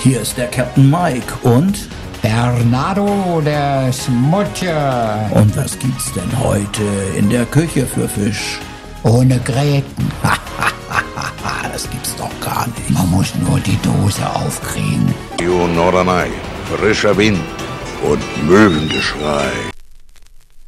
Hier ist der Captain Mike und Bernardo der Schmutzje. Und was gibt's denn heute in der Küche für Fisch? Ohne Gräten. Das gibt's doch gar nicht. Man muss nur die Dose aufkriegen. Norderney, frischer Wind und Möwengeschrei.